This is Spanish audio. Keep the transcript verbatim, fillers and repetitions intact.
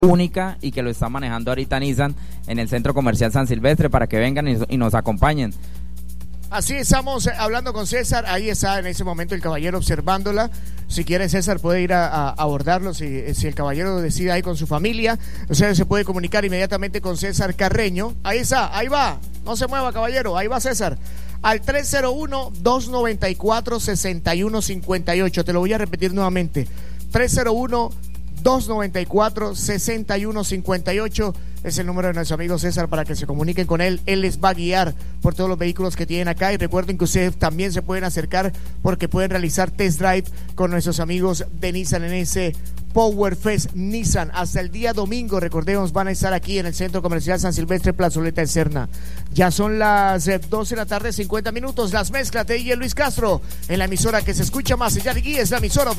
única y que lo está manejando ahorita Nissan en el Centro Comercial San Silvestre para que vengan y, y nos acompañen. Así estamos hablando con César, ahí está en ese momento el caballero observándola. Si quiere César puede ir a, a abordarlo, si, si el caballero decide ahí con su familia, o sea, se puede comunicar inmediatamente con César Carreño. Ahí está, ahí va, no se mueva caballero, ahí va César. Al tres cero uno, dos noventa y cuatro, sesenta y uno cincuenta y ocho, te lo voy a repetir nuevamente, tres cero uno, dos noventa y cuatro, sesenta y uno cincuenta y ocho es el número de nuestro amigo César para que se comuniquen con él. Él les va a guiar por todos los vehículos que tienen acá y recuerden que ustedes también se pueden acercar porque pueden realizar test drive con nuestros amigos de Nissan en ese Power Fest Nissan. Hasta el día domingo, recordemos, van a estar aquí en el Centro Comercial San Silvestre, Plazoleta de Serna. Ya son las doce de la tarde, cincuenta minutos. Las mezclas de D J Luis Castro en la emisora que se escucha más allá de aquí, es la emisora